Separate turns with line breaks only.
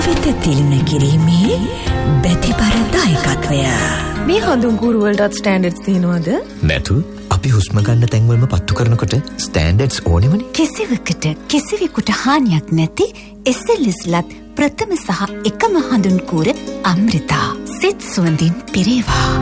වෙත තිලින කිරීමේ බැතිබර දායකත්වය.
මේ හඳුන්ගුරු වලටත් ස්ටෑන්ඩඩ්ස් තියෙනවද?
නැතු. අපි හුස්ම ගන්න තැන්වලම පත්තු කරනකොට ස්ටෑන්ඩඩ්ස් ඕනෙමනේ.
කිසිවකට කිසිවෙකුට හානියක් නැති SLSලත් ප්‍රථම සහ එකම හඳුන්කූර අමෘතා. සිත් සුවඳින් පිරේවා.